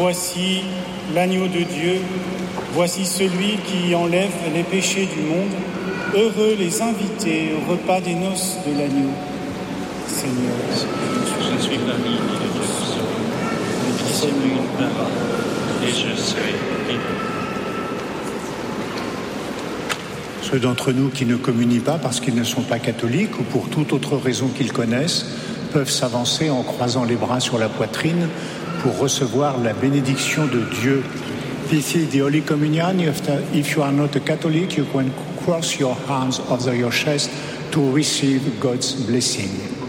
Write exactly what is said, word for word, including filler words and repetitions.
Voici l'agneau de Dieu, voici celui qui enlève les péchés du monde. Heureux les invités au repas des noces de l'agneau. Seigneur, je suis parmi les personnes, dis-moi une parole, et je serai guéri. Ceux d'entre nous qui ne communient pas parce qu'ils ne sont pas catholiques ou pour toute autre raison qu'ils connaissent peuvent s'avancer en croisant les bras sur la poitrine pour recevoir la bénédiction de Dieu. This is the Holy Communion. If you are not a Catholic, you can cross your hands over your chest to receive God's blessing.